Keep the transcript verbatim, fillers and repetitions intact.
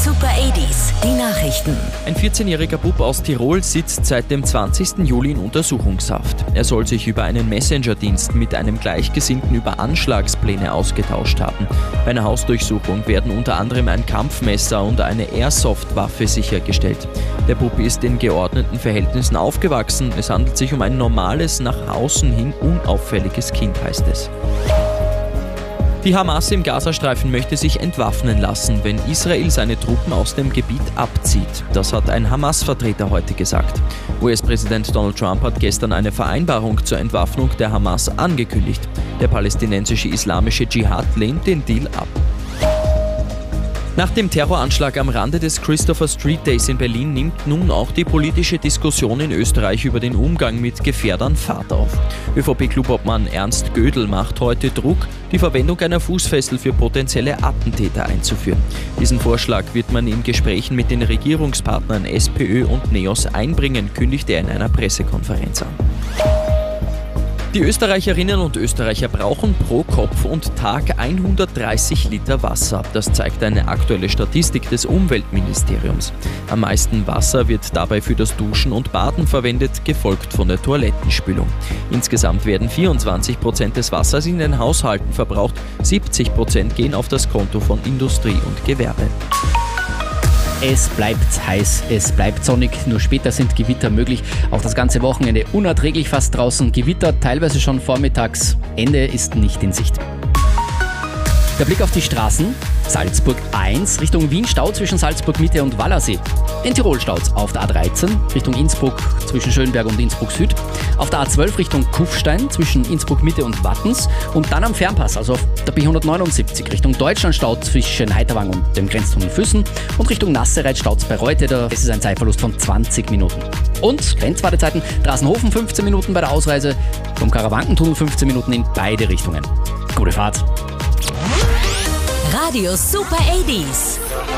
Super achtziger, die Nachrichten. Ein vierzehnjähriger Bub aus Tirol sitzt seit dem zwanzigsten Juli in Untersuchungshaft. Er soll sich über einen Messenger-Dienst mit einem Gleichgesinnten über Anschlagspläne ausgetauscht haben. Bei einer Hausdurchsuchung werden unter anderem ein Kampfmesser und eine Airsoft-Waffe sichergestellt. Der Bub ist in geordneten Verhältnissen aufgewachsen. Es handelt sich um ein normales, nach außen hin unauffälliges Kind, heißt es. Die Hamas im Gazastreifen möchte sich entwaffnen lassen, wenn Israel seine Truppen aus dem Gebiet abzieht. Das hat ein Hamas-Vertreter heute gesagt. U S-Präsident Donald Trump hat gestern eine Vereinbarung zur Entwaffnung der Hamas angekündigt. Der palästinensische islamische Dschihad lehnt den Deal ab. Nach dem Terroranschlag am Rande des Christopher Street Days in Berlin nimmt nun auch die politische Diskussion in Österreich über den Umgang mit Gefährdern Fahrt auf. ÖVP-Clubobmann Ernst Gödel macht heute Druck, die Verwendung einer Fußfessel für potenzielle Attentäter einzuführen. Diesen Vorschlag wird man in Gesprächen mit den Regierungspartnern SPÖ und NEOS einbringen, kündigt er in einer Pressekonferenz an. Die Österreicherinnen und Österreicher brauchen pro Kopf und Tag hundertdreißig Liter Wasser. Das zeigt eine aktuelle Statistik des Umweltministeriums. Am meisten Wasser wird dabei für das Duschen und Baden verwendet, gefolgt von der Toilettenspülung. Insgesamt werden vierundzwanzig Prozent des Wassers in den Haushalten verbraucht, siebzig Prozent gehen auf das Konto von Industrie und Gewerbe. Es bleibt heiß, es bleibt sonnig, nur später sind Gewitter möglich. Auch das ganze Wochenende unerträglich fast draußen. Gewitter teilweise schon vormittags. Ende ist nicht in Sicht. Der Blick auf die Straßen. Salzburg eins, Richtung Wien Stau zwischen Salzburg Mitte und Wallersee. In Tirol Staus auf der A dreizehn, Richtung Innsbruck zwischen Schönberg und Innsbruck Süd. Auf der A zwölf Richtung Kufstein zwischen Innsbruck Mitte und Wattens. Und dann am Fernpass, also auf der B hundertneunundsiebzig, Richtung Deutschland Stau zwischen Heiterwang und dem Grenztunnel Füssen. Und Richtung Nassereit Stau bei Reute, da ist es ein Zeitverlust von zwanzig Minuten. Und Grenzwartezeiten, Drassenhofen fünfzehn Minuten bei der Ausreise, vom Karawankentunnel fünfzehn Minuten in beide Richtungen. Gute Fahrt! Radio Super achtziger.